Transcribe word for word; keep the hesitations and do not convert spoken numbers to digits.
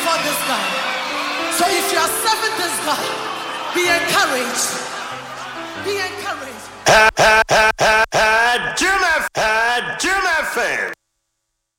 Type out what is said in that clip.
before this God. So if you are serving this God, be encouraged. Be encouraged.